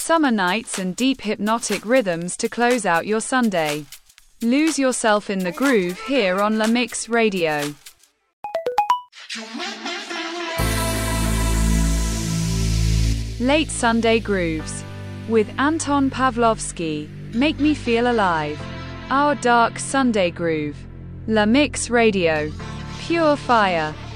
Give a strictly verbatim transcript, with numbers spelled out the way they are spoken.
Summer nights and deep hypnotic rhythms to close out your Sunday. Lose yourself in the groove here on La Mix Radio. Late Sunday Grooves. With Anton Pavlovsky, Make Me Feel Alive. Our Dark Sunday Groove. La Mix Radio. Pure fire.